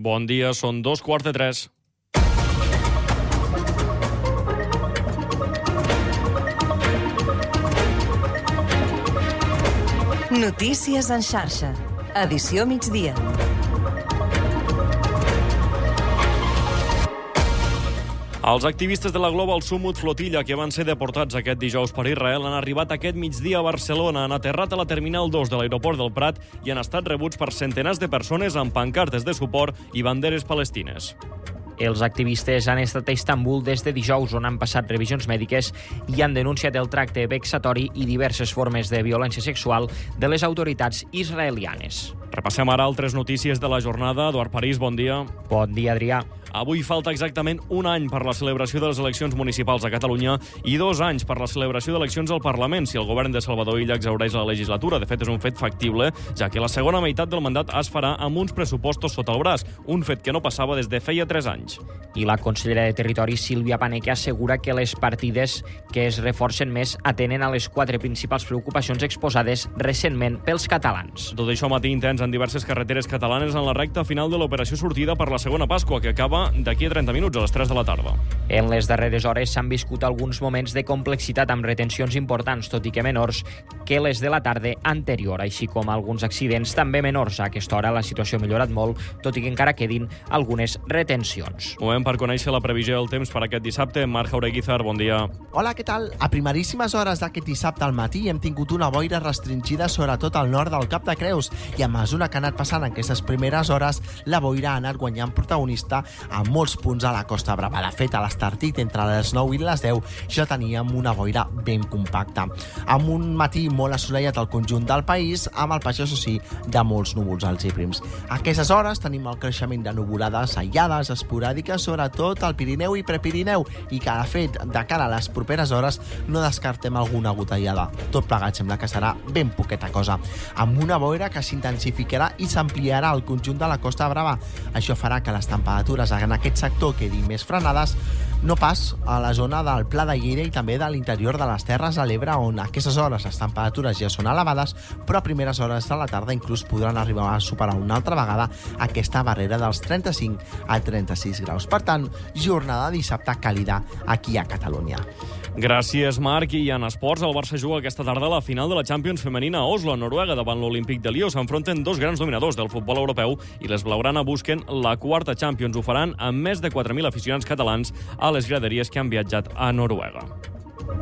Bon dia, són 2:45. Notícies en xarxa. Edició migdia. Els activistes de la Global Summit Flotilla, que van ser deportats aquest dijous per Israel, han arribat aquest migdia a Barcelona, han aterrat a la Terminal 2 de l'aeroport del Prat i han estat rebuts per centenars de persones amb pancartes de suport i banderes palestines. Els activistes han estat a Istanbul des de dijous, on han passat revisions mèdiques i han denunciat el tracte vexatori i diverses formes de violència sexual de les autoritats israelianes. Repassem ara altres notícies de la jornada. Eduard París, bon dia. Bon dia, Adrià. Avui falta exactament un any per la celebració de les eleccions municipals a Catalunya i 2 anys per la celebració d'eleccions al Parlament si el govern de Salvador Illa exhaureix la legislatura. De fet, és un fet factible, ja que la segona meitat del mandat es farà amb uns pressupostos sota el braç, un fet que no passava des de feia 3 anys. I la consellera de Territori, Sílvia Paneque, assegura que les partides que es reforcen més atenen a les 4 principals preocupacions exposades recentment pels catalans. Tot això matí intens en diverses carreteres catalanes en la recta final de l'operació sortida per la segona Pasqua, que acaba d'aquí a 30 minuts, a les 3 de la tarda. En les darreres hores s'han viscut alguns moments de complexitat amb retencions importants, tot i que menors que les de la tarda anterior, així com alguns accidents també menors. A aquesta hora la situació ha millorat molt, tot i que encara quedin algunes retencions. Moment per conèixer la previsió del temps per aquest dissabte. Marc Jaureguizar, bon dia. Hola, què tal? A primeríssimes hores d'aquest dissabte al matí hem tingut una boira restringida sobretot al nord del Cap de Creus i a mesura que ha anat passant aquestes primeres hores, la boira ha anat guanyant protagonista a molts punts a la Costa Brava. De fet, a l'Estartit, entre les 9 i les 10, ja teníem una boira ben compacta. Amb un matí molt assolellat al conjunt del país, amb el pas, això sí, de molts núvols alts i prims. A aquestes hores tenim el creixement de nuvolades aïllades, esporàdiques, sobretot al Pirineu i Prepirineu, i que, de fet, de cara a les properes hores, no descartem alguna gotellada. Tot plegat sembla que serà ben poqueta cosa. Amb una boira que s'intensificarà i s'ampliarà al conjunt de la Costa Brava. Això farà que les temperatures en aquest sector quedin més frenades, no pas a la zona del Pla de Lleida i també de l'interior de les Terres de l'Ebre, on a aquestes hores les temperatures ja són elevades, però a primeres hores de la tarda inclús podran arribar a superar una altra vegada aquesta barrera dels 35 a 36 graus. Per tant, jornada de dissabte càlida aquí a Catalunya. Gràcies, Marc. I en esports, el Barça juga aquesta tarda a la final de la Champions femenina a Oslo, a Noruega, davant l'Olímpic de Lió. S'enfronten 2 grans dominadors del futbol europeu i les blaugrana busquen la 4ª Champions. Ho faran amb més de 4.000 aficionats catalans a les graderies que han viatjat a Noruega.